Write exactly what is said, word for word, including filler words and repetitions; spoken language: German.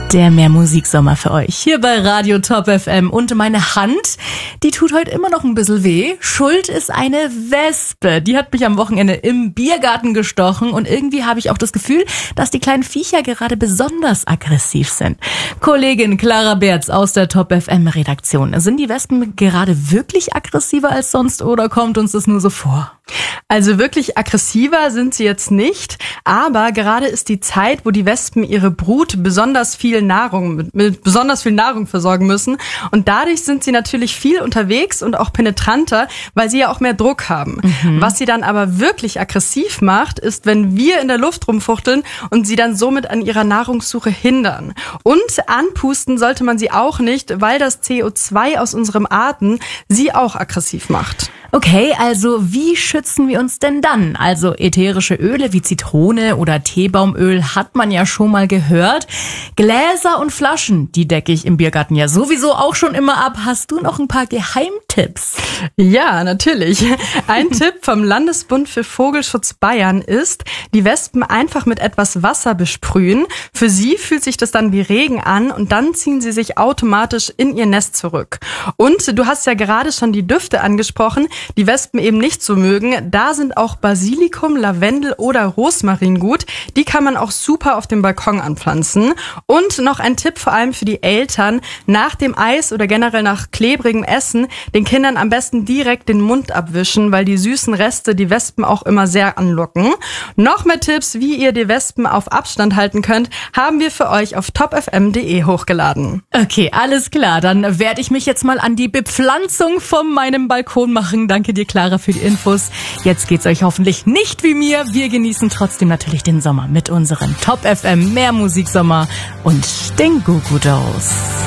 Der Mehrmusiksommer für euch hier bei Radio Top F M. Und meine Hand, die tut heute immer noch ein bisschen weh. Schuld ist eine Wespe. Die hat mich am Wochenende im Biergarten gestochen und irgendwie habe ich auch das Gefühl, dass die kleinen Viecher gerade besonders aggressiv sind. Kollegin Clara Berz aus der Top F M Redaktion. Sind die Wespen gerade wirklich aggressiver als sonst oder kommt uns das nur so vor? Also wirklich aggressiver sind sie jetzt nicht, aber gerade ist die Zeit, wo die Wespen ihre Brut besonders viel Nahrung mit, mit besonders viel Nahrung versorgen müssen und dadurch sind sie natürlich viel unterwegs und auch penetranter, weil sie ja auch mehr Druck haben. Mhm. Was sie dann aber wirklich aggressiv macht, ist, wenn wir in der Luft rumfuchteln und sie dann somit an ihrer Nahrungssuche hindern. Und anpusten sollte man sie auch nicht, weil das C O zwei aus unserem Atem sie auch aggressiv macht. Okay, also wie schützen wir uns denn dann? Also ätherische Öle wie Zitrone oder Teebaumöl hat man ja schon mal gehört. Gläser und Flaschen, die decke ich im Biergarten ja sowieso auch schon immer ab. Hast du noch ein paar Geheimtipps? Ja, natürlich. Ein Tipp vom Landesbund für Vogelschutz Bayern ist, die Wespen einfach mit etwas Wasser besprühen. Für sie fühlt sich das dann wie Regen an und dann ziehen sie sich automatisch in ihr Nest zurück. Und du hast ja gerade schon die Düfte angesprochen, die Wespen eben nicht so mögen. Da sind auch Basilikum, Lavendel oder Rosmarin gut. Die kann man auch super auf dem Balkon anpflanzen. Und noch ein Tipp vor allem für die Eltern. Nach dem Eis oder generell nach klebrigem Essen den Kindern am besten direkt den Mund abwischen, weil die süßen Reste die Wespen auch immer sehr anlocken. Noch mehr Tipps, wie ihr die Wespen auf Abstand halten könnt, haben wir für euch auf top f m punkt d e hochgeladen. Okay, alles klar. Dann werde ich mich jetzt mal an die Bepflanzung von meinem Balkon machen. Danke dir, Clara, für die Infos. Jetzt geht's euch hoffentlich nicht wie mir. Wir genießen trotzdem natürlich den Sommer mit unserem Top F M Mehrmusiksommer und den Gugudos.